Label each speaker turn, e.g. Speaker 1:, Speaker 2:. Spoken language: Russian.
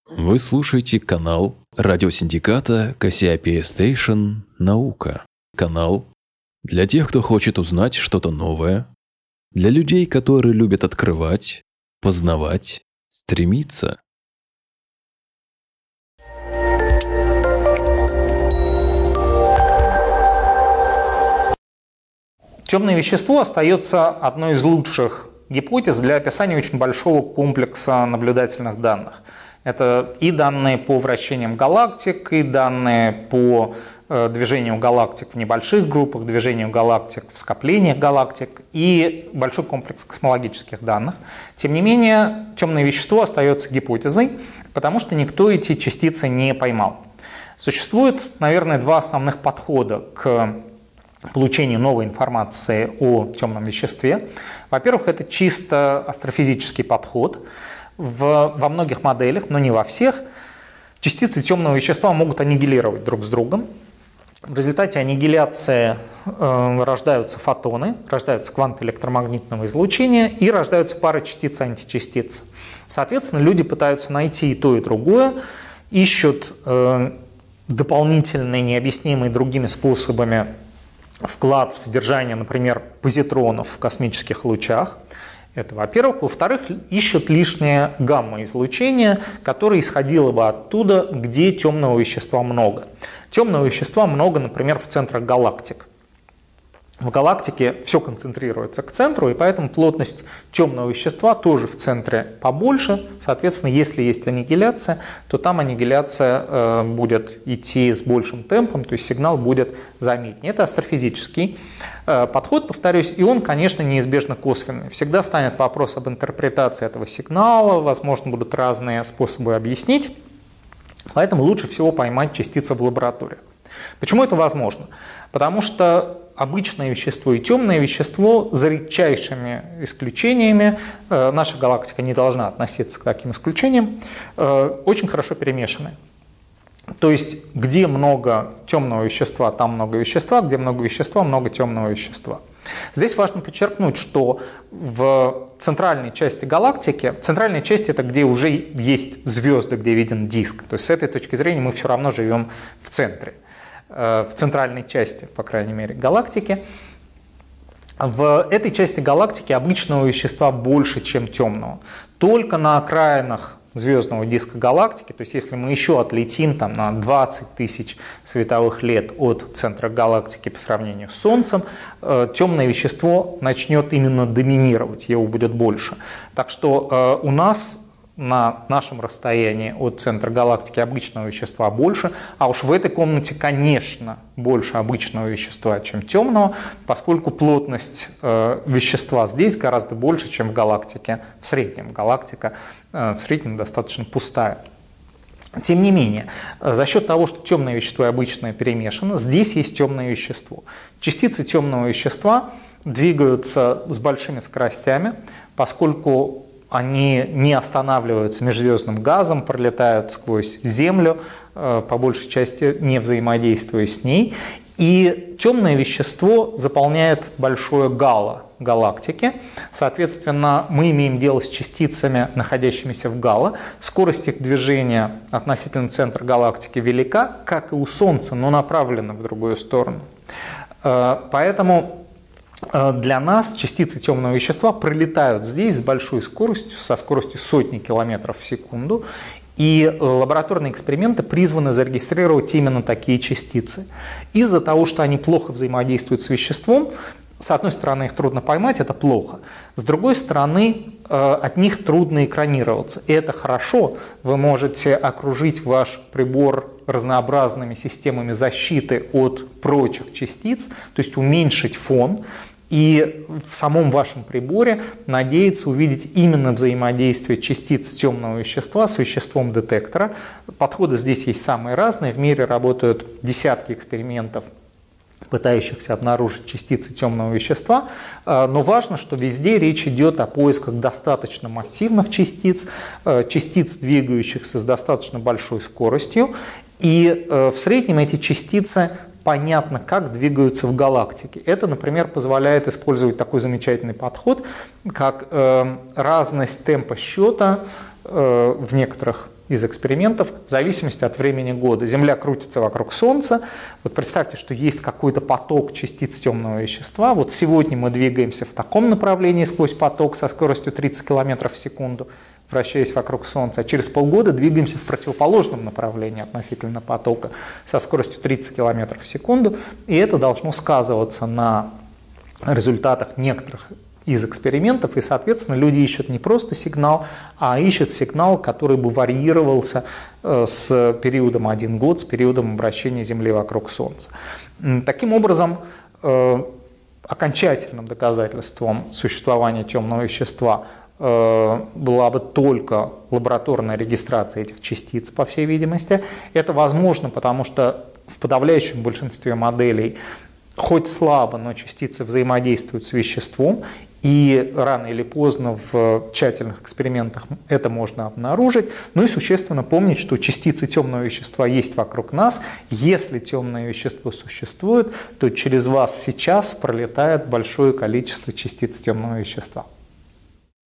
Speaker 1: Вы слушаете канал радиосиндиката Cassiopeia Station «Наука». Канал для тех, кто хочет узнать что-то новое, для людей, которые любят открывать, познавать, стремиться.
Speaker 2: Темное вещество остается одной из лучших гипотез для описания очень большого комплекса наблюдательных данных. Это и данные по вращениям галактик, и данные по движению галактик в небольших группах, движению галактик в скоплениях галактик и большой комплекс космологических данных. Тем не менее, темное вещество остается гипотезой, потому что никто эти частицы не поймал. Существует, наверное, два основных подхода к получению новой информации о темном веществе. Во-первых, это чисто астрофизический подход. Во многих моделях, но не во всех, частицы темного вещества могут аннигилировать друг с другом. В результате аннигиляции рождаются фотоны, рождаются кванты электромагнитного излучения и рождаются пары частиц и античастиц. Соответственно, люди пытаются найти и то, и другое, ищут дополнительные, необъяснимые другими способами вклад в содержание, например, позитронов в космических лучах. Это во-первых. Во-вторых, ищут лишнее гамма-излучение, которое исходило бы оттуда, где темного вещества много. Темного вещества много, например, в центрах галактик. В галактике все концентрируется к центру, и поэтому плотность темного вещества тоже в центре побольше. Соответственно, если есть аннигиляция, то там аннигиляция будет идти с большим темпом, то есть сигнал будет заметнее. Это астрофизический подход, повторюсь, и он, конечно, неизбежно косвенный. Всегда станет вопрос об интерпретации этого сигнала, возможно, будут разные способы объяснить, поэтому лучше всего поймать частицы в лаборатории. Почему это возможно? Потому что обычное вещество и темное вещество, за редчайшими исключениями, наша галактика не должна относиться к таким исключениям, очень хорошо перемешаны. То есть, где много темного вещества, там много вещества, где много вещества, много темного вещества. Здесь важно подчеркнуть, что в центральной части галактики, центральная часть — это где уже есть звезды, где виден диск. То есть, с этой точки зрения мы все равно живем в центре. В центральной части, по крайней мере, галактики. В этой части галактики обычного вещества больше, чем темного. Только на окраинах звездного диска галактики, то есть если мы еще отлетим там, на 20 тысяч световых лет от центра галактики по сравнению с Солнцем, темное вещество начнет именно доминировать, его будет больше. Так что у нас на нашем расстоянии от центра галактики обычного вещества больше, а уж в этой комнате, конечно, больше обычного вещества, чем темного, поскольку плотность вещества здесь гораздо больше, чем в галактике в среднем. Галактика в среднем достаточно пустая. Тем не менее, за счет того, что темное вещество и обычное перемешано, здесь есть темное вещество. Частицы темного вещества двигаются с большими скоростями, поскольку они не останавливаются межзвездным газом, пролетают сквозь Землю, по большей части не взаимодействуя с ней. И темное вещество заполняет большое гало галактики. Соответственно, мы имеем дело с частицами, находящимися в гало. Скорость их движения относительно центра галактики велика, как и у Солнца, но направлена в другую сторону. Поэтому для нас частицы темного вещества пролетают здесь с большой скоростью, со скоростью сотни километров в секунду, и лабораторные эксперименты призваны зарегистрировать именно такие частицы. Из-за того, что они плохо взаимодействуют с веществом, с одной стороны, их трудно поймать, это плохо. С другой стороны, от них трудно экранироваться. И это хорошо. Вы можете окружить ваш прибор разнообразными системами защиты от прочих частиц, то есть уменьшить фон, и в самом вашем приборе надеяться увидеть именно взаимодействие частиц темного вещества с веществом детектора. Подходы здесь есть самые разные. В мире работают десятки экспериментов, пытающихся обнаружить частицы темного вещества, но важно, что везде речь идет о поисках достаточно массивных частиц, частиц, двигающихся с достаточно большой скоростью, и в среднем эти частицы понятно, как двигаются в галактике. Это, например, позволяет использовать такой замечательный подход, как разность темпа счета в некоторых из экспериментов в зависимости от времени года. Земля крутится вокруг Солнца. Вот представьте, что есть какой-то поток частиц темного вещества. Вот сегодня мы двигаемся в таком направлении сквозь поток со скоростью 30 км в секунду, вращаясь вокруг Солнца, а через полгода двигаемся в противоположном направлении относительно потока со скоростью 30 км в секунду, и это должно сказываться на результатах некоторых из экспериментов, и, соответственно, люди ищут не просто сигнал, а ищут сигнал, который бы варьировался с периодом 1 год, с периодом обращения Земли вокруг Солнца. Таким образом, окончательным доказательством существования темного вещества была бы только лабораторная регистрация этих частиц, по всей видимости. Это возможно, потому что в подавляющем большинстве моделей хоть слабо, но частицы взаимодействуют с веществом, и рано или поздно в тщательных экспериментах это можно обнаружить. Ну и существенно помнить, что частицы темного вещества есть вокруг нас. Если темное вещество существует, то через вас сейчас пролетает большое количество частиц темного вещества.